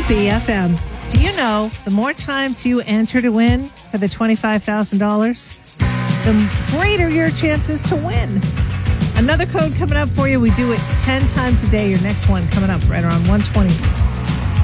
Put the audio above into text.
BFM. Do you know the more times you enter to win for the $25,000, the greater your chances to win? Another code coming up for you. We do it 10 times a day. Your next one coming up right around 1:20.